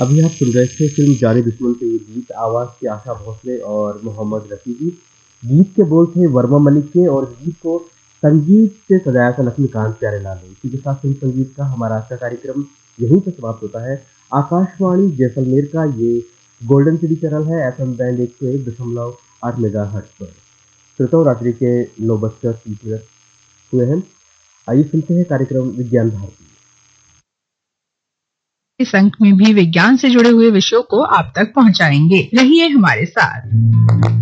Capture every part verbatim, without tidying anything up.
अभी आप सुन रहे थे फिल्म जाने दुश्मन के ये गीत, आवाज की आशा भोसले और मोहम्मद रफी की। गीत के बोल थे वर्मा मलिक के और गीत को संगीत से सजाया था लक्ष्मीकांत प्यारेलाल ने। इसी के साथ फिल्म संगीत का हमारा आज का कार्यक्रम यहीं पर समाप्त होता है। आकाशवाणी जैसलमेर का ये गोल्डन सिटी चैनल है एफ एम बैंड एक सौ एक दशमलव आठ मेगा हर्ट्ज पर। श्रोताओं, रात्रि के नौ बजकर तीस मिनट हुए हैं। आइए सुनते हैं कार्यक्रम विज्ञान भारती। इस अंक में भी विज्ञान से जुड़े हुए विषयों को आप तक पहुंचाएंगे। रहिए हमारे साथ।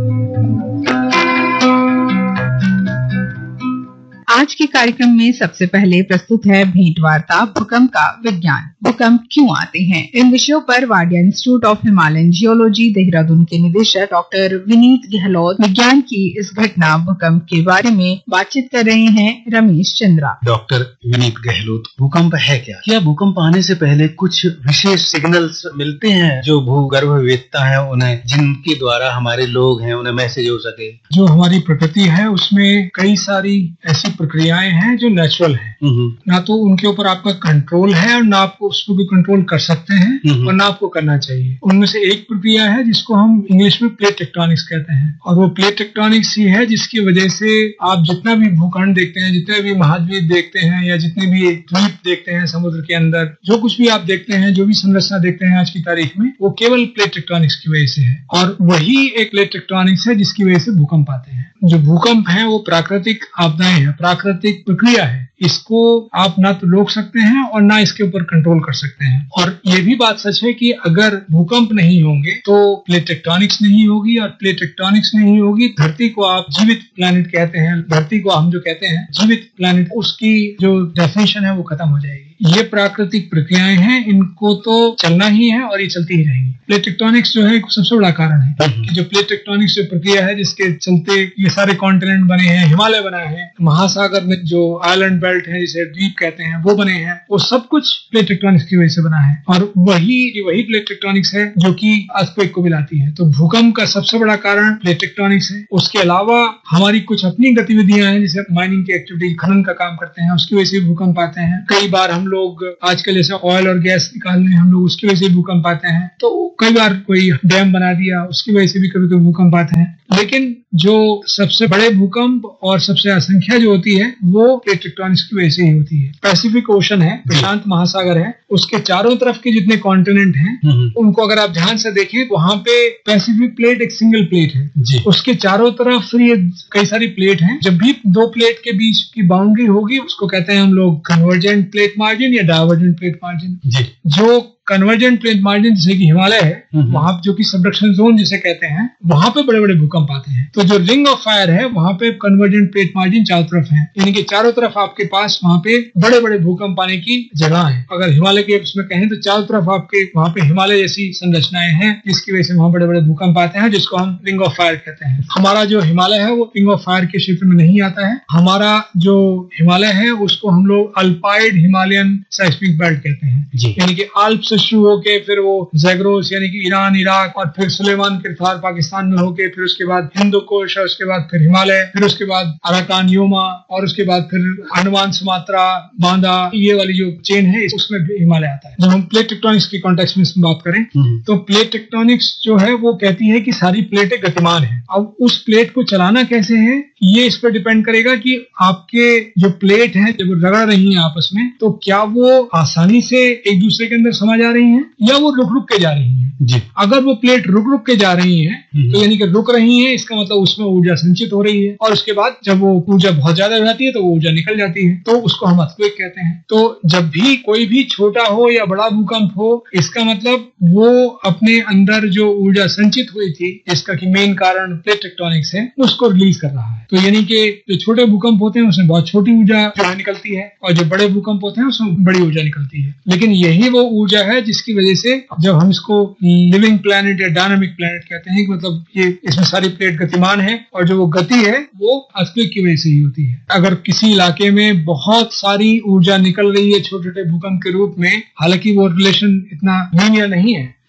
आज के कार्यक्रम में सबसे पहले प्रस्तुत है भेंट वार्ता भूकंप का विज्ञान। भूकंप क्यों आते हैं, इन विषयों पर Wadia institute of Himalayan geology Dehradun के निदेशक डॉक्टर विनीत गहलोत विज्ञान की इस घटना भूकंप के बारे में बातचीत कर रहे हैं रमेश चंद्रा। डॉक्टर विनीत गहलोत, भूकंप है क्या? क्या भूकंप आने से पहले कुछ विशेष सिग्नल्स मिलते हैं जो भूगर्भ वेदता है उन्हें, जिनके द्वारा हमारे लोग हैं उन्हें मैसेज हो सके? जो हमारी प्रकृति है उसमें कई सारी ऐसी प्रक्रियाएं हैं जो नेचुरल हैं। ना तो उनके ऊपर आपका कंट्रोल है और ना आपको उसको भी कंट्रोल कर सकते हैं और ना आपको करना चाहिए। उनमें से एक प्रक्रिया है जिसको हम इंग्लिश में प्लेट टेक्टोनिक्स कहते हैं, और वो प्लेट टेक्टोनिक्स ही है जिसकी वजह से आप जितना भी भूखंड देखते हैं, जितने भी महाद्वीप देखते हैं या जितने भी द्वीप देखते हैं समुद्र के अंदर, जो कुछ भी आप देखते हैं, जो भी संरचना देखते हैं आज की तारीख में, वो केवल प्लेट टेक्टोनिक्स की वजह से है। और वही एक प्लेट टेक्टोनिक्स है जिसकी वजह से भूकंप आते हैं। जो भूकंप है वो प्राकृतिक आपदाएं हैं, प्राकृतिक प्रक्रिया है। इसको आप ना तो रोक सकते हैं और ना इसके ऊपर कंट्रोल कर सकते हैं। और ये भी बात सच है कि अगर भूकंप नहीं होंगे तो प्लेट टेक्टोनिक्स नहीं होगी, और प्लेट टेक्टोनिक्स नहीं होगी, धरती को आप जीवित प्लैनेट कहते हैं, धरती को हम जो कहते हैं जीवित प्लैनेट, उसकी जो डेफिनेशन है वो खत्म हो जाएगी। ये प्राकृतिक प्रक्रियाएं हैं, इनको तो चलना ही है और ये चलती ही रहेंगी। प्लेट टेक्टोनिक्स जो है सबसे बड़ा कारण है कि जो प्लेट टेक्टोनिक्स जो प्रक्रिया है जिसके चलते ये सारे कॉन्टिनेंट बने हैं, हिमालय बना है, महासागर में जो आइलैंड बेल्ट है जिसे द्वीप कहते हैं वो बने हैं, वो सब कुछ प्लेट टेक्टोनिक्स की वजह से बना है। और वही वही प्लेट टेक्टोनिक्स है जो कि अर्थक्वेक को मिलाती है। तो भूकंप का सबसे बड़ा कारण प्लेट टेक्टोनिक्स है। उसके अलावा हमारी कुछ अपनी गतिविधियां हैं, जैसे माइनिंग की एक्टिविटी, खनन का काम करते हैं, उसकी वजह से भूकंप आते हैं। कई बार हम लोग आजकल जैसे ऑयल और गैस निकाल रहे हैं हम लोग, उसकी वजह से भूकंप आते हैं। तो कई बार कोई डैम बना दिया, उसकी वजह से भी कभी कभी भूकंप आते हैं। लेकिन जो सबसे बड़े भूकंप और सबसे असंख्या जो होती है वो प्लेट टेक्टोनिक्स की वजह से ही होती है। पैसिफिक ओशन है, प्रशांत महासागर है, उसके चारों तरफ के जितने कॉन्टिनेंट हैं उनको अगर आप ध्यान से देखें, वहां पे पैसिफिक प्लेट एक सिंगल प्लेट है जी। उसके चारों तरफ फिर ये कई सारी प्लेट हैं। जब भी दो प्लेट के बीच की बाउंड्री होगी उसको कहते हैं हम लोग कन्वर्जेंट प्लेट मार्जिन या डाइवर्जेंट प्लेट मार्जिन जी। जो कन्वर्जेंट प्लेट मार्जिन जैसे कि हिमालय है, वहां जो कि सबडक्शन जोन जिसे कहते हैं, वहां पे बड़े बड़े भूकंप आते हैं। तो जो रिंग ऑफ फायर है वहां पे कन्वर्जेंट प्लेट मार्जिन चारों तरफ है, यानी कि चारों तरफ आपके पास वहां पे बड़े बड़े भूकंप आने की जगह है। अगर हिमालय के उसमें कहें तो चारों तरफ आपके वहां पे हिमालय जैसी संरचनाएं हैं जिसकी वजह से वहां बड़े बड़े भूकंप आते हैं, जिसको हम रिंग ऑफ फायर कहते हैं। हमारा जो हिमालय है वो रिंग ऑफ फायर के क्षेत्र में नहीं आता है। हमारा जो हिमालय है उसको हम लोग अल्पाइड हिमालयन साइस्मिक बेल्ट कहते हैं, यानी कि आल्प से शुरू होके फिर वो जैग्रोस यानी कि ईरान, इराक, और फिर सुलेमान किरथार पाकिस्तान में होके, फिर उसके बाद हिंदू कोश, और उसके बाद फिर हिमालय, फिर उसके बाद अराकान योमा, और उसके बाद फिर अंडमान सुमात्रा, बांदा, ये वाली जो चेन है उसमें भी हिमालय आता है। जब हम प्लेट टेक्टोनिक्स की कॉन्टेक्स्ट में इसमें बात करें तो प्लेट टेक्टोनिक्स जो है वो कहती है कि सारी प्लेटें गतिमान है। अब उस प्लेट को चलाना कैसे है ये इस पर डिपेंड करेगा कि आपके जो प्लेट है जब रगड़ रही है आपस में, तो क्या वो आसानी से एक दूसरे के अंदर समा जा रही है या वो रुक रुक के जा रही है जी। अगर वो प्लेट रुक रुक के जा रही है तो यानी कि रुक रही है, इसका मतलब उसमें ऊर्जा संचित हो रही है, और उसके बाद जब वो ऊर्जा बहुत ज्यादा हो जाती है तो वो ऊर्जा निकल जाती है, तो उसको हम अर्थक्वेक कहते हैं। तो जब भी कोई भी छोटा हो या बड़ा भूकंप हो, इसका मतलब वो अपने अंदर जो ऊर्जा संचित हुई थी, जिसका कि मेन कारण प्लेट टेक्टोनिक्स है, उसको रिलीज कर रहा है। तो यानी कि जो छोटे भूकंप होते हैं उसमें बहुत छोटी ऊर्जा जो है निकलती है, और जो बड़े भूकंप होते हैं उसमें बड़ी ऊर्जा निकलती है। लेकिन यही वो ऊर्जा है जिसकी वजह से जब हम इसको लिविंग प्लैनेट या डायनामिक प्लैनेट कहते हैं कि मतलब ये इसमें सारी प्लेट गतिमान है, और जो वो गति है वो अर्थक्वेक की वजह से ही होती है। अगर किसी इलाके में बहुत सारी ऊर्जा निकल रही है छोटे छोटे भूकंप के रूप में, हालांकि वो रिलेशन इतना लीनियर नहीं है,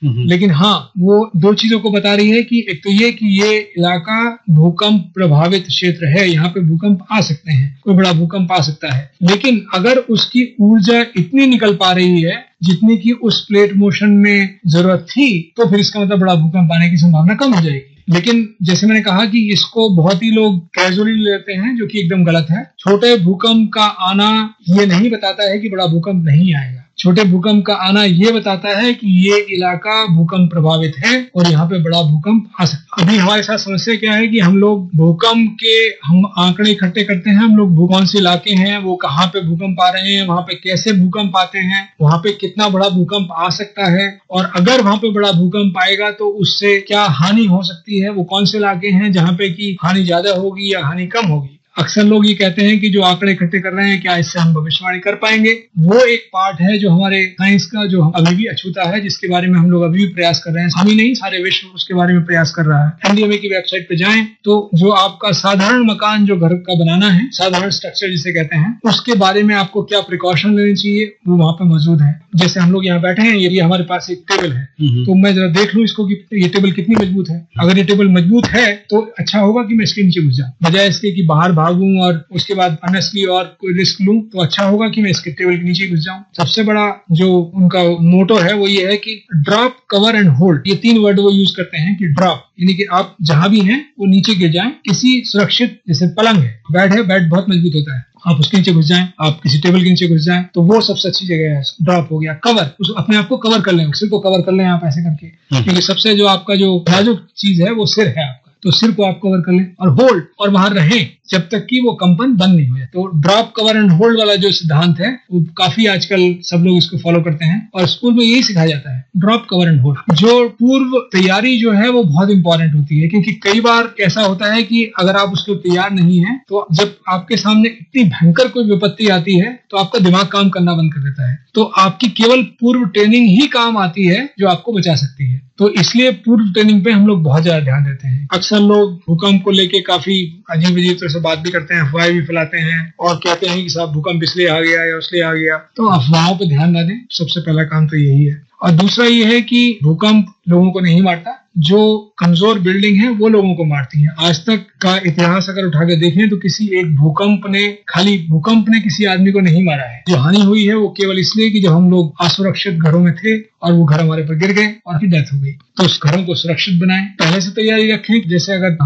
लेकिन हाँ, वो दो चीजों को बता रही है कि एक तो ये कि ये इलाका भूकंप प्रभावित क्षेत्र है, यहाँ पे भूकंप आ सकते हैं, कोई बड़ा भूकंप आ सकता है, लेकिन अगर उसकी ऊर्जा इतनी निकल पा रही है जितनी की उस प्लेट मोशन में जरूरत थी, तो फिर इसका मतलब बड़ा भूकंप आने की संभावना कम हो जाएगी। लेकिन जैसे मैंने कहा कि इसको बहुत ही लोग कैजुअली लेते हैं, जो कि एकदम गलत है। छोटे भूकंप का आना ये नहीं बताता है कि बड़ा भूकंप नहीं आएगा। छोटे भूकंप का आना ये बताता है कि ये इलाका भूकंप प्रभावित है और यहाँ पे बड़ा भूकंप आ सकता है। अभी हमारे साथ समस्या क्या है कि हम लोग भूकंप के हम आंकड़े इकट्ठे करते हैं, हम लोग कौन से इलाके हैं, वो कहाँ पे भूकंप आ रहे हैं, वहाँ पे कैसे भूकंप आते हैं, वहाँ पे कितना बड़ा भूकंप आ सकता है, और अगर वहाँ पे बड़ा भूकंप आएगा तो उससे क्या हानि हो सकती है, वो कौन से इलाके हैं जहाँ पे की हानि ज्यादा होगी या हानि कम होगी। अक्सर लोग ये कहते हैं कि जो आंकड़े इकट्ठे कर रहे हैं क्या इससे हम भविष्यवाणी कर पाएंगे। वो एक पार्ट है जो हमारे साइंस का जो अभी भी अछूता है, जिसके बारे में हम लोग अभी भी प्रयास कर रहे हैं। हम ही नहीं, सारे विश्व उसके बारे में प्रयास कर रहा है। एनडीएमए की वेबसाइट पे जाएं तो जो आपका साधारण मकान जो घर का बनाना है, साधारण स्ट्रक्चर जिसे कहते हैं, उसके बारे में आपको क्या प्रिकॉशन लेनी चाहिए वो वहाँ पे मौजूद है। जैसे हम लोग यहाँ बैठे हैं, ये हमारे पास एक टेबल है, तो मैं जरा देख लूँ इसको कि ये टेबल कितनी मजबूत है। अगर ये टेबल मजबूत है तो अच्छा होगा कि मैं इसके नीचे घुस जाऊं, बजाय इसके कि बाहर भागूं और उसके बाद अननेसेसरी और कोई रिस्क लूं, तो अच्छा होगा कि मैं इसके टेबल के नीचे घुस जाऊं। सबसे बड़ा जो उनका मोटो है वो ये है कि ड्रॉप, कवर एंड होल्ड। ये तीन वर्ड वो यूज करते हैं कि ड्रॉप यानी कि आप जहां भी हैं वो नीचे गिर जाएं, किसी सुरक्षित, जैसे पलंग है, बेड है, बेड बहुत मजबूत होता है, आप उसके नीचे घुस जाएं, आप किसी टेबल के नीचे घुस जाएं, तो वो सबसे अच्छी जगह है। ड्रॉप हो गया। कवर, उस अपने आप को कवर कर लें, सिर को कवर कर लें आप ऐसे करके, क्योंकि सबसे जो आपका जो नाजुक चीज है वो सिर है आपका, तो सिर को आप कवर कर लें और होल्ड, और वहां रहें जब तक कि वो कंपन बंद नहीं हो जाए। तो ड्रॉप, कवर एंड होल्ड वाला जो सिद्धांत है वो काफी आजकल सब लोग इसको फॉलो करते हैं और स्कूल में यही सिखाया जाता है, ड्रॉप, कवर एंड होल्ड। जो पूर्व तैयारी जो है वो बहुत इंपॉर्टेंट होती है, क्योंकि कई बार ऐसा होता है कि अगर आप उसके तैयार नहीं है तो जब आपके सामने इतनी भयंकर कोई विपत्ति आती है तो आपका दिमाग काम करना बंद कर देता है। तो आपकी केवल पूर्व ट्रेनिंग ही काम आती है जो आपको बचा सकती है। तो इसलिए पूर्व ट्रेनिंग पे हम लोग बहुत ज्यादा ध्यान देते हैं। अक्सर लोग भूकंप को लेके काफी अजीब अजीब तरह से बात भी करते हैं, अफवाहें भी फैलाते हैं और कहते हैं कि साहब भूकंप इसलिए आ गया या उसलिए आ गया। तो अफवाहों पे ध्यान ना दें, सबसे पहला काम तो यही है। और दूसरा ये है कि भूकंप लोगों को नहीं मारता, जो कमजोर बिल्डिंग है वो लोगों को मारती है। आज तक का इतिहास अगर उठा के देखें तो किसी एक भूकंप ने, खाली भूकंप ने किसी आदमी को नहीं मारा है। जो हानि हुई है वो केवल इसलिए कि जब हम लोग असुरक्षित घरों में थे और वो घर हमारे पर गिर गए और फिर डेथ हो गई। तो उस घरों को सुरक्षित बनाएं, पहले से तैयारी रखें। जैसे अगर